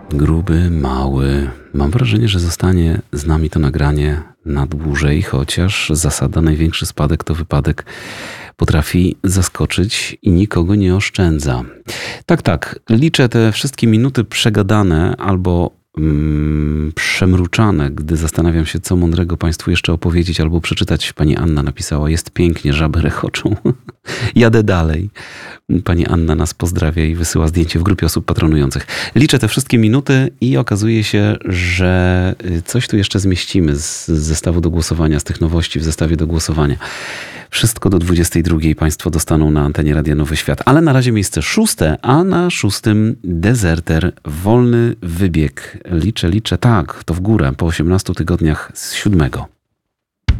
Gruby, mały. Mam wrażenie, że zostanie z nami to nagranie na dłużej, chociaż zasada największy spadek to wypadek potrafi zaskoczyć i nikogo nie oszczędza. Tak, liczę te wszystkie minuty przegadane albo przemruczane, gdy zastanawiam się, co mądrego Państwu jeszcze opowiedzieć albo przeczytać. Pani Anna napisała, jest pięknie, żaby rechoczą. Jadę dalej. Pani Anna nas pozdrawia i wysyła zdjęcie w grupie osób patronujących. Liczę te wszystkie minuty i okazuje się, że coś tu jeszcze zmieścimy z zestawu do głosowania, z tych nowości w zestawie do głosowania. Wszystko do 22 Państwo dostaną na antenie Radia Nowy Świat. Ale na razie miejsce 6, a na 6 Dezerter, wolny wybieg. Liczę, tak, to w górę po 18 tygodniach z 7.